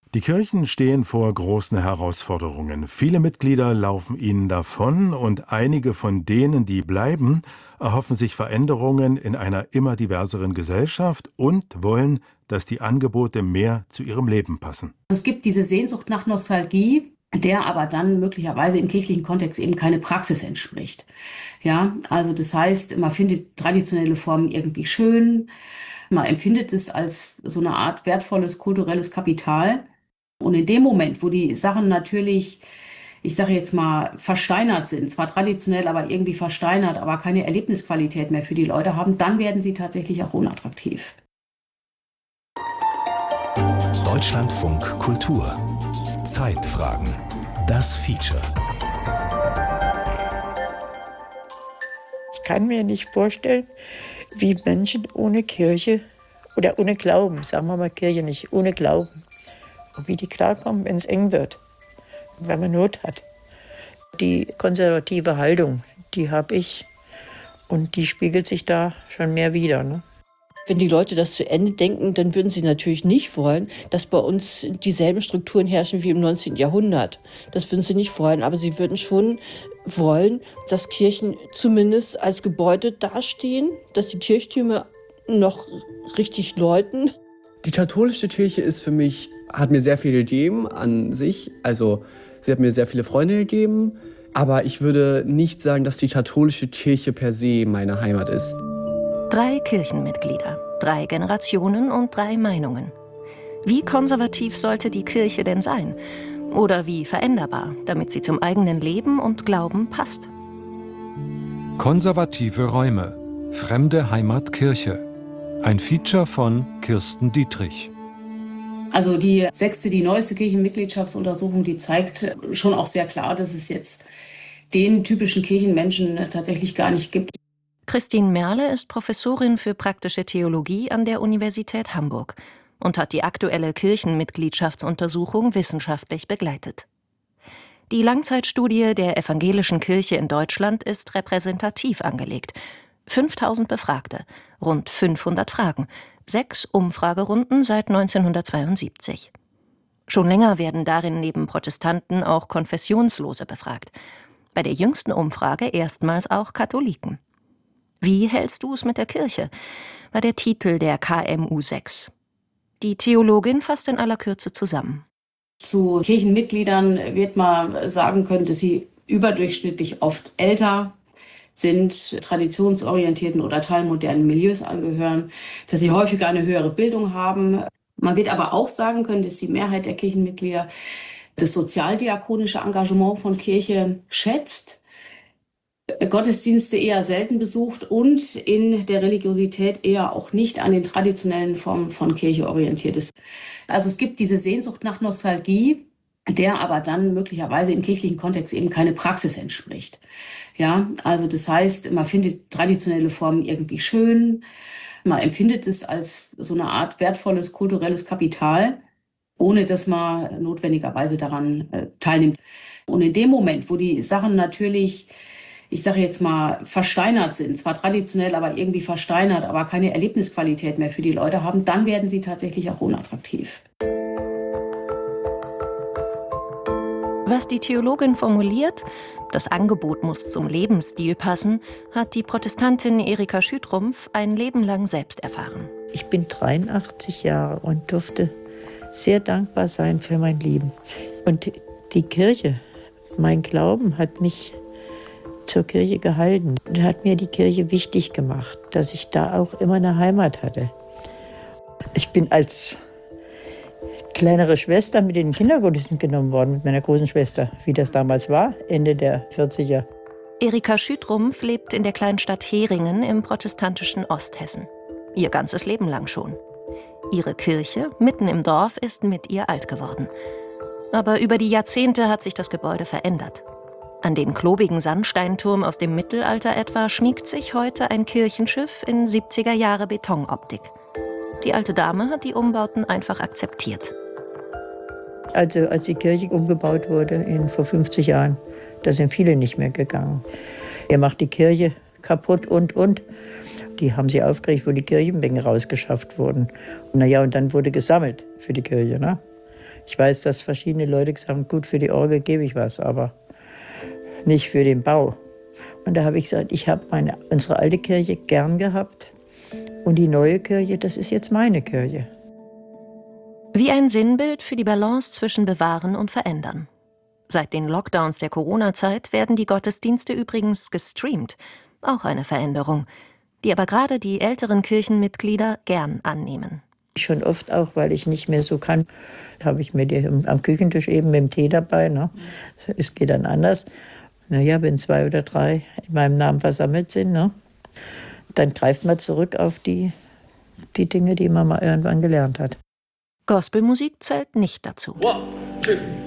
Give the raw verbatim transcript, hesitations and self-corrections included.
Die Kirchen stehen vor großen Herausforderungen. Viele Mitglieder laufen ihnen davon und einige von denen, die bleiben, erhoffen sich Veränderungen in einer immer diverseren Gesellschaft und wollen, dass die Angebote mehr zu ihrem Leben passen. Es gibt diese Sehnsucht nach Nostalgie, der aber dann möglicherweise im kirchlichen Kontext eben keine Praxis entspricht. Ja, also das heißt, man findet traditionelle Formen irgendwie schön, man empfindet es als so eine Art wertvolles kulturelles Kapital. Und in dem Moment, wo die Sachen natürlich, ich sage jetzt mal, versteinert sind, zwar traditionell, aber irgendwie versteinert, aber keine Erlebnisqualität mehr für die Leute haben, dann werden sie tatsächlich auch unattraktiv. Deutschlandfunk Kultur. Zeitfragen. Das Feature. Ich kann mir nicht vorstellen, wie Menschen ohne Kirche oder ohne Glauben, sagen wir mal Kirche nicht, ohne Glauben, wie die klarkommen, wenn es eng wird, wenn man Not hat. Die konservative Haltung, die habe ich und die spiegelt sich da schon mehr wider, ne? Wenn die Leute das zu Ende denken, dann würden sie natürlich nicht wollen, dass bei uns dieselben Strukturen herrschen wie im neunzehnten Jahrhundert. Das würden sie nicht wollen, aber sie würden schon wollen, dass Kirchen zumindest als Gebäude dastehen, dass die Kirchtürme noch richtig läuten. Die katholische Kirche ist für mich, hat mir sehr viel gegeben an sich. Also sie hat mir sehr viele Freunde gegeben. Aber ich würde nicht sagen, dass die katholische Kirche per se meine Heimat ist. Drei Kirchenmitglieder, drei Generationen und drei Meinungen. Wie konservativ sollte die Kirche denn sein? Oder wie veränderbar, damit sie zum eigenen Leben und Glauben passt? Konservative Räume. Fremde Heimat Kirche. Ein Feature von Kirsten Dietrich. Also die sechste, die neueste Kirchenmitgliedschaftsuntersuchung, die zeigt schon auch sehr klar, dass es jetzt den typischen Kirchenmenschen tatsächlich gar nicht gibt. Christine Merle ist Professorin für praktische Theologie an der Universität Hamburg und hat die aktuelle Kirchenmitgliedschaftsuntersuchung wissenschaftlich begleitet. Die Langzeitstudie der evangelischen Kirche in Deutschland ist repräsentativ angelegt. fünftausend Befragte, rund fünfhundert Fragen, sechs Umfragerunden seit neunzehnhundertzweiundsiebzig. Schon länger werden darin neben Protestanten auch Konfessionslose befragt. Bei der jüngsten Umfrage erstmals auch Katholiken. Wie hältst du es mit der Kirche? War der Titel der K M U sechs. Die Theologin fasst in aller Kürze zusammen. Zu Kirchenmitgliedern wird man sagen können, dass sie überdurchschnittlich oft älter sind, traditionsorientierten oder teilmodernen Milieus angehören, dass sie häufiger eine höhere Bildung haben. Man wird aber auch sagen können, dass die Mehrheit der Kirchenmitglieder das sozialdiakonische Engagement von Kirche schätzt, Gottesdienste eher selten besucht und in der Religiosität eher auch nicht an den traditionellen Formen von Kirche orientiert ist. Also es gibt diese Sehnsucht nach Nostalgie, der aber dann möglicherweise im kirchlichen Kontext eben keine Praxis entspricht. Ja, also das heißt, man findet traditionelle Formen irgendwie schön, man empfindet es als so eine Art wertvolles kulturelles Kapital, ohne dass man notwendigerweise daran äh, teilnimmt. Und in dem Moment, wo die Sachen natürlich, ich sage jetzt mal, versteinert sind, zwar traditionell, aber irgendwie versteinert, aber keine Erlebnisqualität mehr für die Leute haben, dann werden sie tatsächlich auch unattraktiv. Was die Theologin formuliert, das Angebot muss zum Lebensstil passen, hat die Protestantin Erika Schütrumpf ein Leben lang selbst erfahren. Ich bin dreiundachtzig Jahre und durfte sehr dankbar sein für mein Leben. Und die Kirche, mein Glauben hat mich zur Kirche gehalten und hat mir die Kirche wichtig gemacht, dass ich da auch immer eine Heimat hatte. Ich bin als kleinere Schwester mit in den Kindergottesdienst genommen worden, mit meiner großen Schwester, wie das damals war, Ende der vierziger. Erika Schütrumpf lebt in der Kleinstadt Heringen im protestantischen Osthessen. Ihr ganzes Leben lang schon. Ihre Kirche, mitten im Dorf, ist mit ihr alt geworden. Aber über die Jahrzehnte hat sich das Gebäude verändert. An den klobigen Sandsteinturm aus dem Mittelalter etwa schmiegt sich heute ein Kirchenschiff in siebziger Jahre Betonoptik. Die alte Dame hat die Umbauten einfach akzeptiert. Also als die Kirche umgebaut wurde in, vor fünfzig Jahren, da sind viele nicht mehr gegangen. Er macht die Kirche kaputt und, und. Die haben sie aufgeregt, wo die Kirchenbänke rausgeschafft wurden. Und, na ja, und dann wurde gesammelt für die Kirche, ne? Ich weiß, dass verschiedene Leute gesagt haben, gut, für die Orgel gebe ich was, aber nicht für den Bau. Und da habe ich gesagt, ich habe meine, unsere alte Kirche gern gehabt und die neue Kirche, das ist jetzt meine Kirche. Wie ein Sinnbild für die Balance zwischen Bewahren und Verändern. Seit den Lockdowns der Corona-Zeit werden die Gottesdienste übrigens gestreamt. Auch eine Veränderung, die aber gerade die älteren Kirchenmitglieder gern annehmen. Schon oft auch, weil ich nicht mehr so kann, habe ich mir die am Küchentisch eben mit dem Tee dabei. Ne? Es geht dann anders. Naja, wenn zwei oder drei in meinem Namen versammelt sind, ne? Dann greift man zurück auf die, die Dinge, die man mal irgendwann gelernt hat. Gospelmusik zählt nicht dazu. One, two.